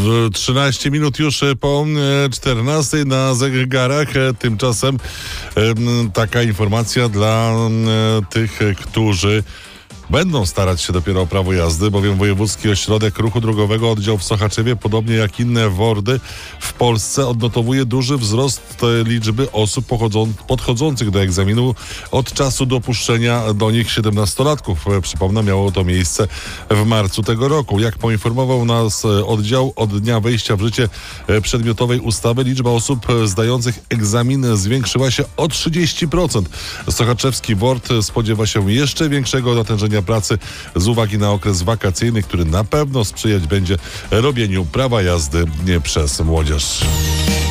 13 minut już po 14 na zegarach. Tymczasem taka informacja dla tych, którzy będą starać się dopiero o prawo jazdy, bowiem Wojewódzki Ośrodek Ruchu Drogowego oddział w Sochaczewie, podobnie jak inne WORD-y w Polsce, odnotowuje duży wzrost liczby osób podchodzących do egzaminu od czasu dopuszczenia do nich 17-latków. Przypomnę, miało to miejsce w marcu tego roku. Jak poinformował nas oddział, od dnia wejścia w życie przedmiotowej ustawy liczba osób zdających egzamin zwiększyła się o 30%. Sochaczewski WORD spodziewa się jeszcze większego natężenia pracy z uwagi na okres wakacyjny, który na pewno sprzyjać będzie robieniu prawa jazdy przez młodzież.